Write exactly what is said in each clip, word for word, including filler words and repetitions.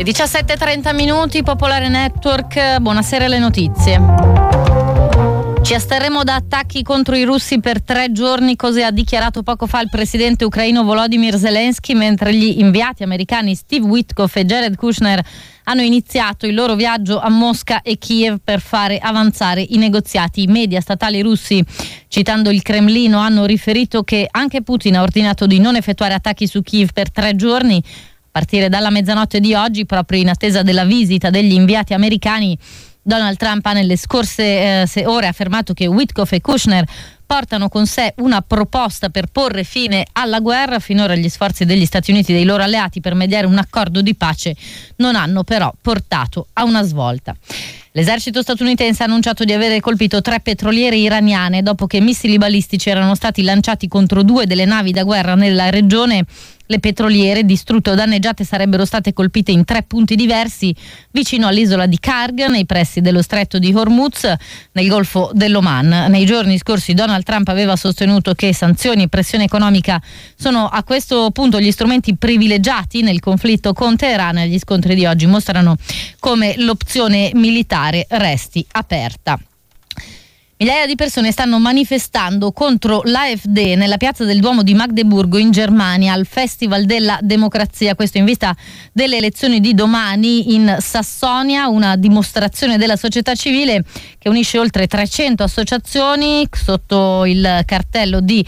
diciassette e trenta minuti, Popolare Network, buonasera, le notizie. Ci asterremo da attacchi contro i russi per tre giorni, così ha dichiarato poco fa il presidente ucraino Volodymyr Zelensky, mentre gli inviati americani Steve Witkoff e Jared Kushner hanno iniziato il loro viaggio a Mosca e Kiev per fare avanzare i negoziati. I media statali russi, citando il Cremlino, hanno riferito che anche Putin ha ordinato di non effettuare attacchi su Kiev per tre giorni, a partire dalla mezzanotte di oggi, proprio in attesa della visita degli inviati americani. Donald Trump ha nelle scorse eh, ore affermato che Witkoff e Kushner portano con sé una proposta per porre fine alla guerra. Finora gli sforzi degli Stati Uniti e dei loro alleati per mediare un accordo di pace non hanno però portato a una svolta. L'esercito statunitense ha annunciato di avere colpito tre petroliere iraniane dopo che missili balistici erano stati lanciati contro due delle navi da guerra nella regione. Le petroliere, distrutte o danneggiate, sarebbero state colpite in tre punti diversi, vicino all'isola di Karg, nei pressi dello stretto di Hormuz, nel Golfo dell'Oman. Nei giorni scorsi Donald Trump aveva sostenuto che sanzioni e pressione economica sono a questo punto gli strumenti privilegiati nel conflitto con Teheran, e gli scontri di oggi mostrano come l'opzione militare resti aperta. Migliaia di persone stanno manifestando contro l'A F D nella piazza del Duomo di Magdeburgo in Germania al Festival della Democrazia, questo in vista delle elezioni di domani in Sassonia, una dimostrazione della società civile che unisce oltre trecento associazioni sotto il cartello di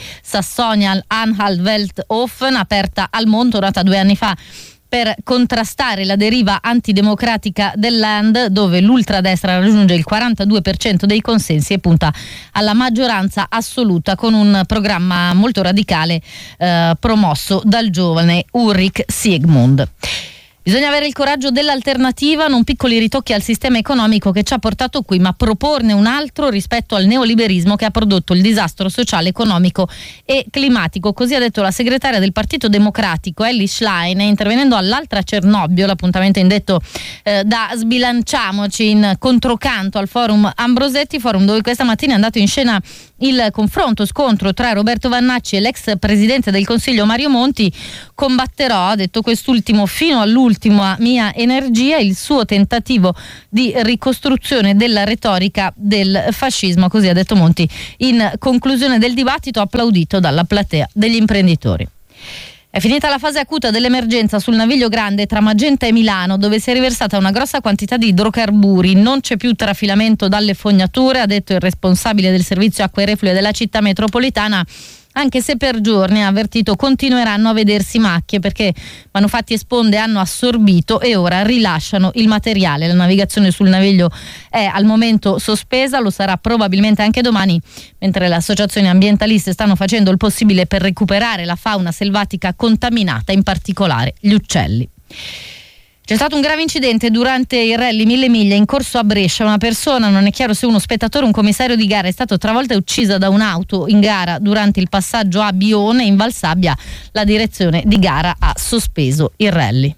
Sassonia-Anhalt-Welthofen, aperta al mondo, nata due anni fa per contrastare la deriva antidemocratica del Land, dove l'ultradestra raggiunge il quarantadue per cento dei consensi e punta alla maggioranza assoluta con un programma molto radicale eh, promosso dal giovane Ulrich Siegmund. Bisogna avere il coraggio dell'alternativa, non piccoli ritocchi al sistema economico che ci ha portato qui, ma proporne un altro rispetto al neoliberismo che ha prodotto il disastro sociale, economico e climatico. Così ha detto la segretaria del Partito Democratico Elly Schlein, intervenendo all'altra Cernobbio, l'appuntamento indetto eh, da Sbilanciamoci in controcanto al forum Ambrosetti, forum dove questa mattina è andato in scena il confronto, scontro tra Roberto Vannacci e l'ex presidente del Consiglio Mario Monti. Combatterò, ha detto quest'ultimo, fino all'ultima mia energia, il suo tentativo di ricostruzione della retorica del fascismo, così ha detto Monti in conclusione del dibattito, applaudito dalla platea degli imprenditori. È finita la fase acuta dell'emergenza sul Naviglio Grande tra Magenta e Milano, dove si è riversata una grossa quantità di idrocarburi. Non c'è più trafilamento dalle fognature, ha detto il responsabile del servizio acque reflue della città metropolitana, anche se per giorni, ha avvertito, continueranno a vedersi macchie perché Manufatti e Sponde hanno assorbito e ora rilasciano il materiale. La navigazione sul Naviglio è al momento sospesa, lo sarà probabilmente anche domani, mentre le associazioni ambientaliste stanno facendo il possibile per recuperare la fauna selvatica contaminata, in particolare gli uccelli. C'è stato un grave incidente durante il rally Mille Miglia in corso a Brescia. Una persona, non è chiaro se uno spettatore o un commissario di gara, è stato travolta e uccisa da un'auto in gara durante il passaggio a Bione in Valsabbia. La direzione di gara ha sospeso il rally.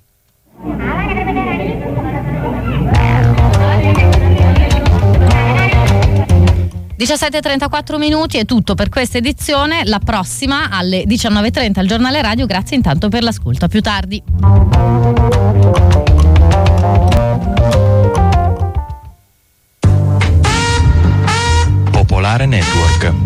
diciassette e trentaquattro minuti, è tutto per questa edizione. La prossima alle diciannove e trenta al Giornale Radio. Grazie intanto per l'ascolto, a più tardi. Popolare Network.